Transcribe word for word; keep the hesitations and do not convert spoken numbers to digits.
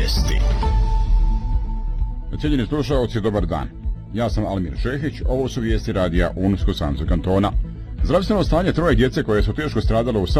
vijesti. Cijenjeni slušaoci, dobar dan. Ja sam Almir Šehić, ovo su vijesti radija Unsko-Sanskog kantona. Zdravstveno stanje troje djece koje su teško stradalo u